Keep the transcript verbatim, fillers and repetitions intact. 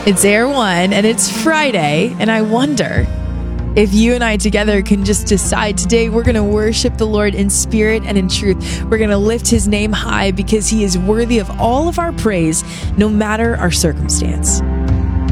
It's Air One, and it's Friday, and I wonder if you and I together can just decide today we're going to worship the Lord in spirit and in truth. We're going to lift his name high because he is worthy of all of our praise, no matter our circumstance.